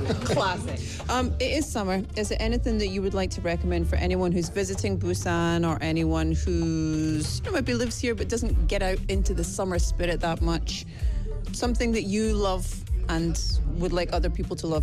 Classic. It is summer. Is there anything that you would like to recommend for anyone who's visiting Busan or anyone who's maybe lives here but doesn't get out into the summer spirit that much? Something that you love and would like other people to love